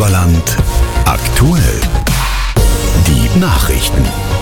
Oberland aktuell. Die Nachrichten.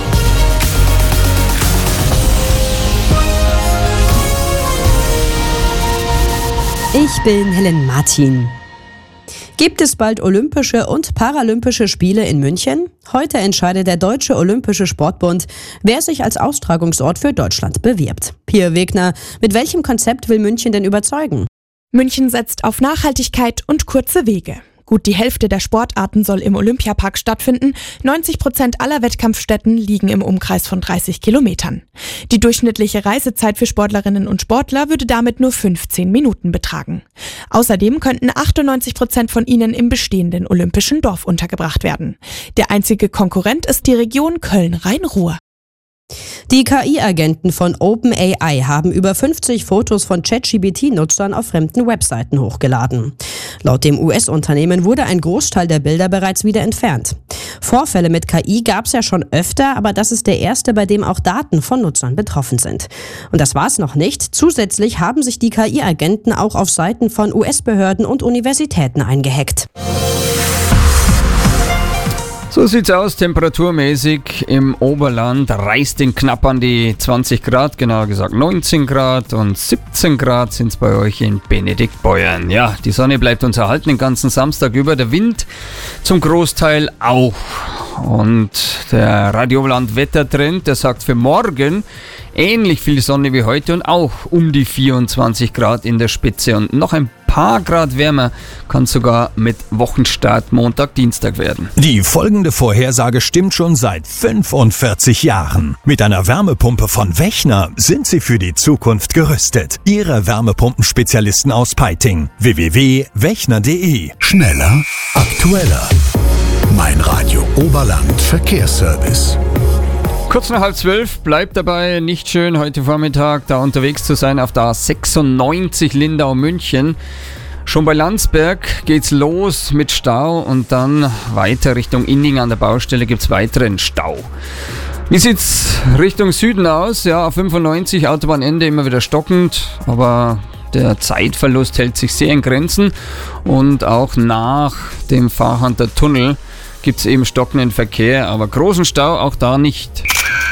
Ich bin Helen Martin. Gibt es bald Olympische und Paralympische Spiele in München? Heute entscheidet der Deutsche Olympische Sportbund, wer sich als Austragungsort für Deutschland bewirbt. Pia Wegner, mit welchem Konzept will München denn überzeugen? München setzt auf Nachhaltigkeit und kurze Wege. Gut die Hälfte der Sportarten soll im Olympiapark stattfinden. 90% aller Wettkampfstätten liegen im Umkreis von 30 Kilometern. Die durchschnittliche Reisezeit für Sportlerinnen und Sportler würde damit nur 15 Minuten betragen. Außerdem könnten 98% von ihnen im bestehenden olympischen Dorf untergebracht werden. Der einzige Konkurrent ist die Region Köln-Rhein-Ruhr. Die KI-Agenten von OpenAI haben über 50 Fotos von ChatGPT-Nutzern auf fremden Webseiten hochgeladen. Laut dem US-Unternehmen wurde ein Großteil der Bilder bereits wieder entfernt. Vorfälle mit KI gab es ja schon öfter, aber das ist der erste, bei dem auch Daten von Nutzern betroffen sind. Und das war's noch nicht. Zusätzlich haben sich die KI-Agenten auch auf Seiten von US-Behörden und Universitäten eingehackt. So sieht's aus, temperaturmäßig im Oberland reißt den knapp an die 20 Grad, genauer gesagt 19 Grad und 17 Grad sind's bei euch in Benediktbeuern. Ja, die Sonne bleibt uns erhalten den ganzen Samstag über, der Wind zum Großteil auch. Und der Radio Oberland Wettertrend, der sagt für morgen ähnlich viel Sonne wie heute und auch um die 24 Grad in der Spitze und noch ein paar Grad wärmer kann sogar mit Wochenstart Montag, Dienstag werden. Die folgende Vorhersage stimmt schon seit 45 Jahren. Mit einer Wärmepumpe von Wechner sind Sie für die Zukunft gerüstet. Ihre Wärmepumpenspezialisten aus Peiting. www.wechner.de. Schneller, aktueller. Mein Radio Oberland Verkehrsservice. Kurz nach 11:30, bleibt dabei, nicht schön heute Vormittag da unterwegs zu sein auf der A96 Lindau-München. Schon bei Landsberg geht's los mit Stau und dann weiter Richtung Inning an der Baustelle gibt's weiteren Stau. Wie sieht's Richtung Süden aus? Ja, A95 Autobahnende immer wieder stockend, aber der Zeitverlust hält sich sehr in Grenzen und auch nach dem Fahrhunter Tunnel gibt es eben stockenden Verkehr, aber großen Stau auch da nicht.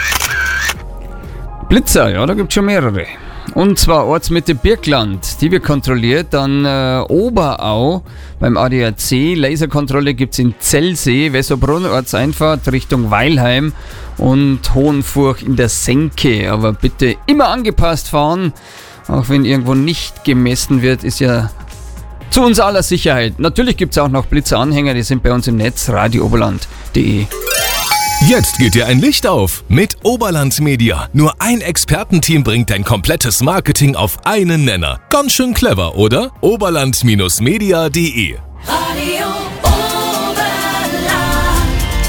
Blitzer, ja, da gibt es schon mehrere. Und zwar Ortsmitte Birkland, die wird kontrolliert, dann Oberau beim ADAC, Laserkontrolle gibt es in Zellsee, Wessobrunn, Ortseinfahrt Richtung Weilheim und Hohenfurch in der Senke. Aber bitte immer angepasst fahren, auch wenn irgendwo nicht gemessen wird, ist ja zu unser aller Sicherheit. Natürlich gibt es auch noch Blitzeranhänger, die sind bei uns im Netz, radiooberland.de. Jetzt geht dir ein Licht auf mit Oberland Media. Nur ein Expertenteam bringt dein komplettes Marketing auf einen Nenner. Ganz schön clever, oder? Oberland-media.de. Radio Oberland.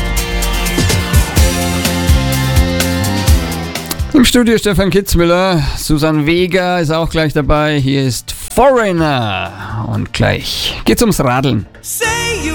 Im Studio Stefan Kitzmüller, Susan Vega ist auch gleich dabei. Hier ist Foreigner und gleich geht's ums Radeln. Say